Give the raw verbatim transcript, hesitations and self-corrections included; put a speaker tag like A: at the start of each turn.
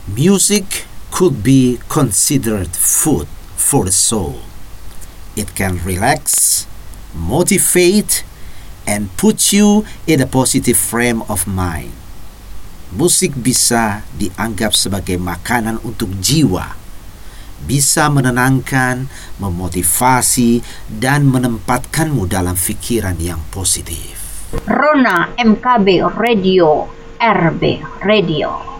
A: Music could be considered food for the soul. It can relax, motivate, and put you in a positive frame of mind. Musik bisa dianggap sebagai makanan untuk jiwa. Bisa menenangkan, memotivasi, dan menempatkanmu dalam pikiran yang positif.
B: Rona M K B Radio, R B Radio.